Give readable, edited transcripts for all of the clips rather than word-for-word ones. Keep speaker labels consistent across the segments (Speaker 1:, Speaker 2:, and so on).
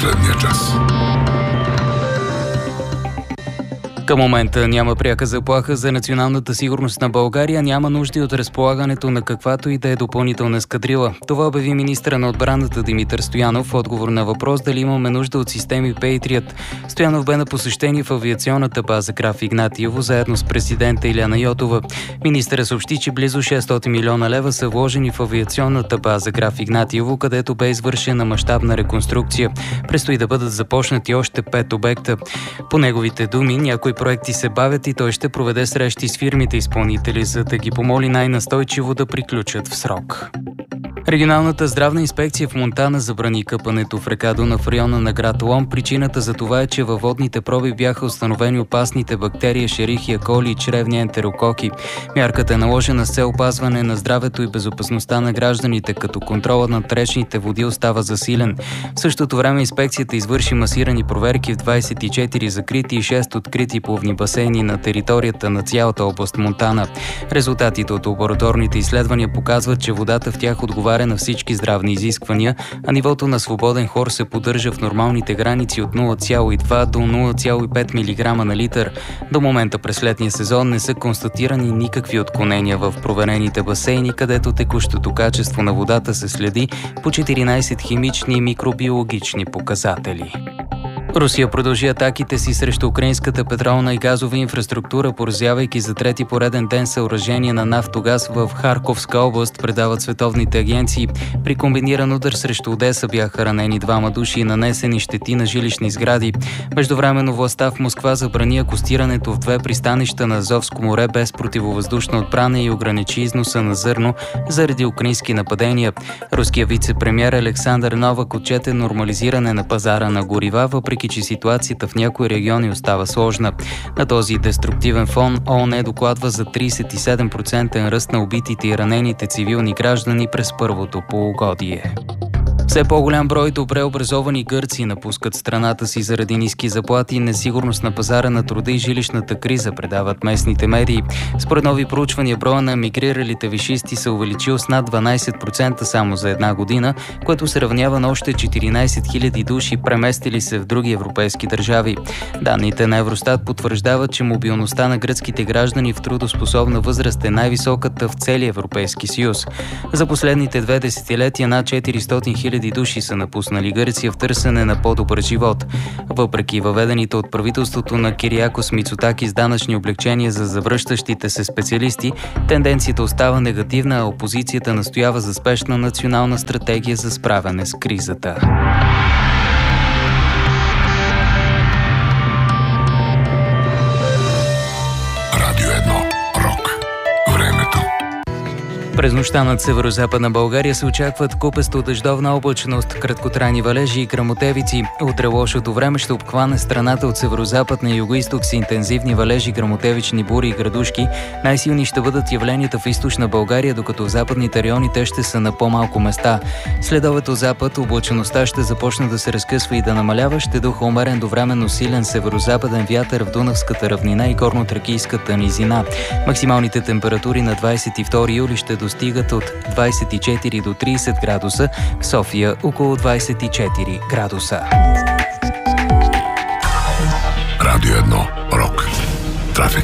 Speaker 1: последния час.
Speaker 2: Към момента няма пряка заплаха за националната сигурност на България, няма нужда от разполагането на каквато и да е допълнителна ескадрила. Това обяви министъра на отбраната Димитър Стоянов в отговор на въпрос дали имаме нужда от системи Patriot. Стоянов бе на посещение в авиационната база Граф Игнатиево заедно с президента Илияна Йотова. Министърът съобщи, че близо 600 милиона лева са вложени в авиационната база Граф Игнатиево, където бе извършена мащабна реконструкция. Предстои да бъдат започнати още 5 обекта. По неговите думи, някои проекти се бавят и той ще проведе срещи с фирмите изпълнители, за да ги помоли най-настойчиво да приключат в срок. Регионалната здравна инспекция в Монтана забрани къпането в река Дунав в района на град Лом. Причината за това е, че във водните проби бяха установени опасните бактерии Ешерихия коли и чревни ентерококи. Мярката е наложена с цел опазване на здравето и безопасността на гражданите, като контролът над речните води остава засилен. В същото време инспекцията извърши масирани проверки в 24 закрити и 6 открити плувни басейни на територията на цялата област Монтана. Резултатите от лабораторните изследвания показват, че водата в тях отговаря на всички здравни изисквания, а нивото на свободен хлор се поддържа в нормалните граници от 0,2 до 0,5 мг на литър. До момента през летния сезон не са констатирани никакви отклонения в проверените басейни, където текущото качество на водата се следи по 14 химични и микробиологични показатели. Русия продължи атаките си срещу украинската петролна и газова инфраструктура, поразявайки за трети пореден ден съоръжение на нафтогаз в Харковска област, предават световните агенции. При комбиниран удар срещу Одеса бяха ранени 2 души и нанесени щети на жилищни сгради. Междувременно властта в Москва забрани акостирането в 2 пристанища на Азовско море без противовъздушна отбрана и ограничи износа на зърно заради украински нападения. Руският вице-премиер Александър Новак отчете нормализиране на пазара на горива, въпреки че ситуацията в някои региони остава сложна. На този деструктивен фон ООН докладва за 37% ръст на убитите и ранените цивилни граждани през първото полугодие. Все по-голям брой добре образовани гърци напускат страната си заради ниски заплати, несигурност на пазара на труда и жилищната криза, предават местните медии. Според нови проучвания, броя на емигриралите висшисти се увеличил с над 12% само за една година, което се равнява на още 14 000 души, преместили се в други европейски държави. Данните на Евростат потвърждават, че мобилността на гръцките граждани в трудоспособна възраст е най-високата в целия Европейски съюз. За последните 2 десетилетия над 400 000 души са напуснали Гърция в търсене на по-добър живот. Въпреки въведените от правителството на Кириакос Мицотакис данъчни облекчения за завръщащите се специалисти, тенденцията остава негативна, а опозицията настоява за спешна национална стратегия за справяне с кризата. През нощта над северо-западна България се очакват купесто дъждовна облачност, краткотрайни валежи и гръмотевици. Утре лошото време ще обхване страната от северо-запад на юго-исток с интензивни валежи, гръмотевични бури и градушки. Най-силни ще бъдат явленията в източна България, докато в западните райони те ще са на по-малко места. Следовете от запад облачността ще започне да се разкъсва и да намалява, ще духа умерен до временно силен северо-западен вятър в Дунавската равнина и горно-тракийската низина. Максималните температури на 22 юли ще достигат от 24 до 30 градуса, в София около 24 градуса.
Speaker 1: Радио 1. Рок. Трафик.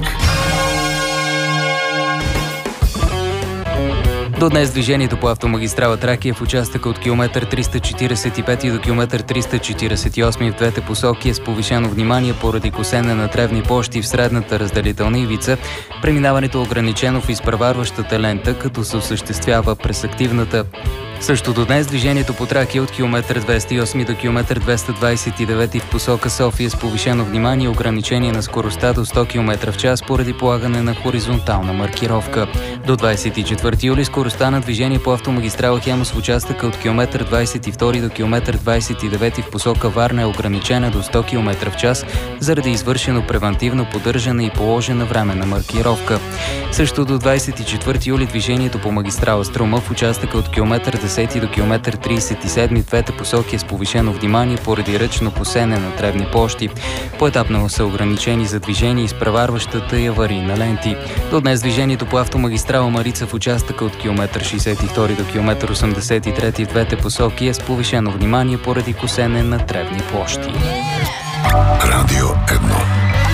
Speaker 2: До днес движението по автомагистрала Тракия в участъка от километър 345 до километър 348 в двете посоки е с повишено внимание поради косене на тревни площи в средната разделителна ивица. Преминаването е ограничено в изпреварващата лента, като се осъществява през активната. Също до днес движението по Тракия от километър 208 до километър 229 в посока София с повишено внимание ограничение на скоростта до 100 км в час поради полагане на хоризонтална маркировка. До 24 юли скоростта на движение по автомагистрала Хемус в участъка от километър 22 до километър 29 в посока Варна е ограничена до 100 км в час заради извършено превантивно поддържане и положена временна маркировка. Също до 24 юли движението по магистрала Струма в участъка от километър 10 до км 37 в двете посоки е с повишено внимание поради ръчно косене на тревни площи. Поетапно са ограничени за движение изпреварващата и аварийна ленти. До днес движението по автомагистрала Марица в участъка от км 62 до км 83 в двете посоки е с повишено внимание поради косене на тревни площи.